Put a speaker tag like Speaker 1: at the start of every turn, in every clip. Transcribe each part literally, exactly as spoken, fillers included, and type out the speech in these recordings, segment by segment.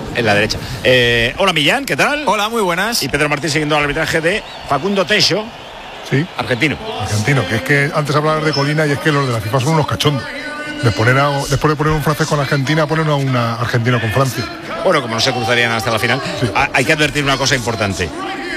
Speaker 1: en la derecha. Eh, hola Millán, ¿qué tal?
Speaker 2: Hola, muy buenas.
Speaker 1: Y Pedro Martín siguiendo el arbitraje de Facundo Teixo.
Speaker 3: Sí.
Speaker 1: Argentino.
Speaker 3: Argentino, que es que antes hablabas de Colina y es que los de la FIFA son unos cachondos. De poner a, después de poner un francés con Argentina, ponen a un argentino con Francia.
Speaker 1: Bueno, como no se cruzarían hasta la final, sí. Hay que advertir una cosa importante.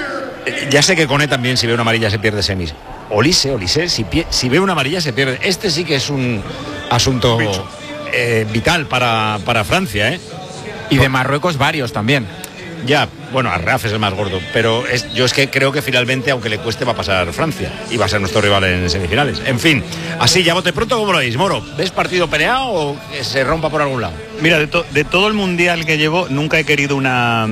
Speaker 1: Ya sé que Koné también, si ve una amarilla, se pierde semis. Olise, Olise, si, pie, si ve una amarilla, se pierde. Este sí que es un asunto eh, vital para, para Francia, ¿eh?
Speaker 2: Y de Marruecos varios también.
Speaker 1: Ya, bueno, Arraf es el más gordo, pero es, yo es que creo que finalmente, aunque le cueste, va a pasar Francia y va a ser nuestro rival en semifinales. En fin, así ya bote pronto, ¿cómo lo veis? Moro, ¿ves partido peleado o que se rompa por algún lado?
Speaker 4: Mira, de, to, de todo el mundial que llevo, nunca he querido una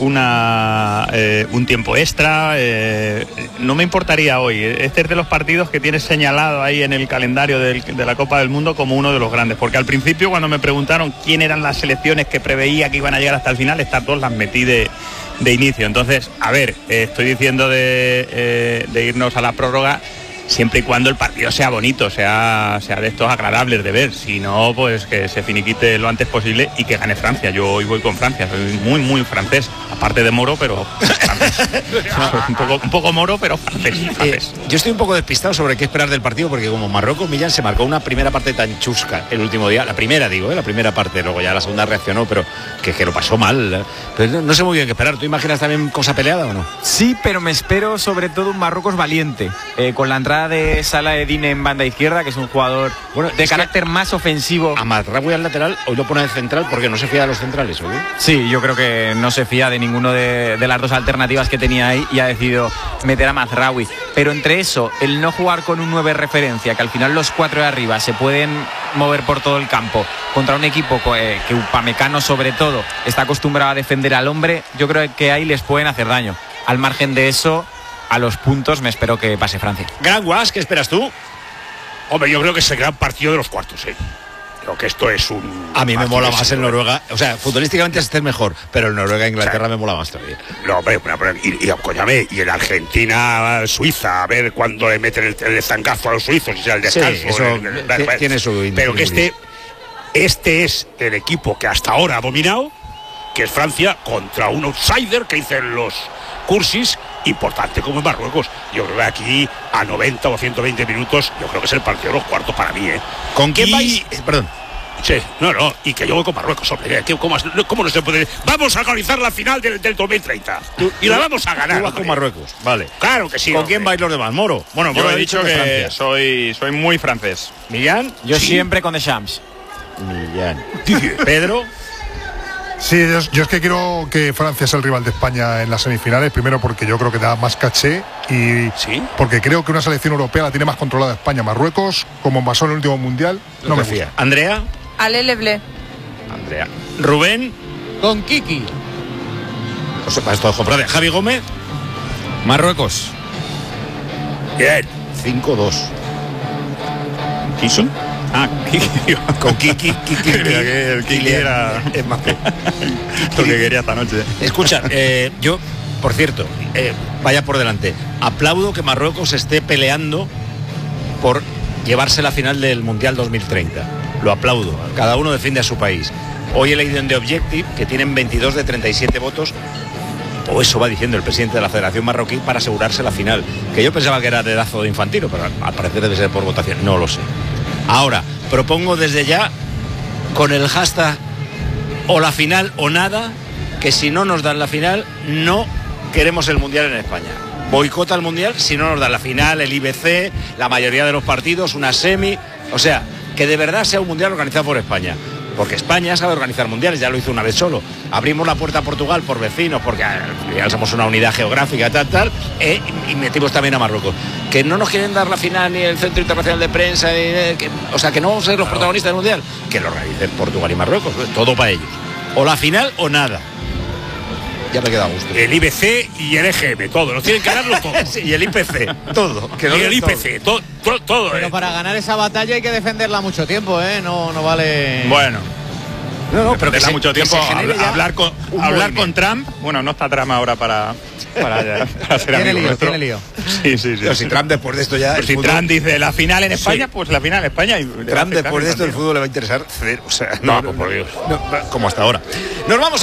Speaker 4: una eh, un tiempo extra. Eh, no me importaría hoy. Este es de los partidos que tienes señalado ahí en el calendario del, de la Copa del Mundo como uno de los grandes, porque al principio, cuando me preguntaron quién eran las selecciones que preveía que iban a llegar hasta el final, estas dos las metí de, de inicio. Entonces, a ver, eh, estoy diciendo de, eh, de irnos a la prórroga siempre y cuando el partido sea bonito, sea, sea de estos agradables de ver. Si no, pues que se finiquite lo antes posible y que gane Francia. Yo hoy voy con Francia, soy muy, muy francés, aparte de moro, pero francés. un, poco, un poco moro, pero francés, francés.
Speaker 1: Eh, yo estoy un poco despistado sobre qué esperar del partido, porque como Marruecos, Millán se marcó una primera parte tan chusca el último día, la primera digo, ¿eh? la primera parte, luego ya la segunda reaccionó, pero que, que lo pasó mal. Pero no, no sé muy bien qué esperar. ¿Tú imaginas también cosa peleada o no?
Speaker 2: Sí, pero me espero sobre todo un Marruecos valiente, eh, con la entrada de Salah-Eddin en banda izquierda, que es un jugador bueno, de carácter más ofensivo.
Speaker 1: A Mazraoui al lateral, hoy lo pone de central porque no se fía de los centrales, ¿o qué?
Speaker 2: Sí, yo creo que no se fía de ninguno de, de las dos alternativas que tenía ahí y ha decidido meter a Mazraoui. Pero entre eso, el no jugar con un nueve referencia, que al final los cuatro de arriba se pueden mover por todo el campo, contra un equipo eh, que Upamecano sobre todo está acostumbrado a defender al hombre, yo creo que ahí les pueden hacer daño. Al margen de eso, a los puntos me espero que pase Francia.
Speaker 1: Gran Guas, ¿qué esperas tú?
Speaker 5: Hombre, yo creo que es el gran partido de los cuartos, ¿eh? Creo que esto es un...
Speaker 1: A mí me mola más el Noruega, o sea, futbolísticamente este es mejor, pero el Noruega-Inglaterra, o sea, me mola más todavía.
Speaker 5: No, hombre, y, y, y, y el Argentina-Suiza, a ver cuándo le meten el, el zancazo a los suizos, y sea el descanso.
Speaker 1: Sí, eso el, el, el, tiene su...
Speaker 5: Pero que este, este es el equipo que hasta ahora ha dominado, que es Francia, contra un outsider que dicen los cursis, importante como en Marruecos. Yo creo que aquí a noventa o ciento veinte minutos, yo creo que es el partido de los cuartos para mí, ¿eh?
Speaker 1: ¿Con quién
Speaker 5: y...
Speaker 1: vais? Eh, perdón.
Speaker 5: Sí, no, no, y que yo voy con Marruecos, hombre. ¿Cómo, cómo no se puede? Vamos a organizar la final del, del dos mil treinta tú, y la vamos a ganar.
Speaker 1: Tú vas con Marruecos, vale.
Speaker 5: Claro que sí.
Speaker 1: ¿Con hombre. quién vais los demás? Moro.
Speaker 4: Bueno,
Speaker 1: Moro
Speaker 4: yo he dicho que Francia. soy soy muy francés.
Speaker 1: Millán.
Speaker 2: Yo
Speaker 1: sí.
Speaker 2: siempre con Deschamps.
Speaker 1: Millán. Pedro.
Speaker 3: Sí, yo, yo es que quiero que Francia sea el rival de España en las semifinales, primero porque yo creo que da más caché y
Speaker 1: ¿Sí?
Speaker 3: porque creo que una selección europea la tiene más controlada España. Marruecos, como pasó en el último mundial, no, no me fía.
Speaker 1: Andrea.
Speaker 6: Ale Leble.
Speaker 1: Andrea. Rubén.
Speaker 7: Con Kiki.
Speaker 1: O sea, para esto de comprar. Javi Gómez.
Speaker 2: Marruecos.
Speaker 1: Bien. cinco dos.
Speaker 4: ¿Kiki? Ah, Kiki.
Speaker 1: Con Kiki, Kiki.
Speaker 4: El Kiki era
Speaker 1: es más que
Speaker 4: lo que quería esta noche.
Speaker 1: Escucha, eh, yo, por cierto, eh, vaya por delante. Aplaudo que Marruecos esté peleando por llevarse la final del Mundial dos mil treinta. Lo aplaudo. Cada uno defiende a su país. Hoy he leído en The Objective que tienen veintidós de treinta y siete votos. O eso va diciendo el presidente de la Federación Marroquí para asegurarse la final. Que yo pensaba que era dedazo de Infantino, pero al parecer debe ser por votación. No lo sé. Ahora, propongo desde ya, con el hashtag o la final o nada, que si no nos dan la final, no queremos el Mundial en España. Boicota el Mundial si no nos dan la final, el I B C, la mayoría de los partidos, una semi. O sea, que de verdad sea un Mundial organizado por España. Porque España sabe organizar mundiales, ya lo hizo una vez solo. Abrimos la puerta a Portugal por vecinos, porque ya somos una unidad geográfica, tal, tal, eh, y metimos también a Marruecos. Que no nos quieren dar la final ni el Centro Internacional de Prensa, ni, eh, que, o sea, que no vamos a ser los protagonistas del mundial. Que lo realicen Portugal y Marruecos, todo para ellos. O la final o nada. Ya me queda a gusto.
Speaker 5: El I B C y el E G M, todo, nos tienen que ganarlo todo.
Speaker 1: Sí, y el I P C, todo. Que no
Speaker 5: y el I P C, todo, todo, todo.
Speaker 7: Pero
Speaker 5: eh.
Speaker 7: para ganar esa batalla hay que defenderla mucho tiempo, ¿eh? No, no vale...
Speaker 4: Bueno.
Speaker 1: No, no, pero que
Speaker 4: da
Speaker 1: se,
Speaker 4: mucho tiempo
Speaker 1: hablar,
Speaker 4: hablar con hablar con Trump. Bueno, no está Trump ahora para para, para ser
Speaker 7: tiene
Speaker 4: amigo
Speaker 7: lío,
Speaker 4: nuestro.
Speaker 7: tiene lío.
Speaker 4: Sí, sí, sí.
Speaker 1: Pero si Trump después de esto ya
Speaker 4: pues si
Speaker 1: fútbol...
Speaker 4: Trump dice la final en España, sí. Pues la final en España. Y
Speaker 1: Trump después de esto el fútbol le va a interesar, o sea,
Speaker 5: no, no, no, por Dios.
Speaker 1: No, como hasta ahora. Nos vamos.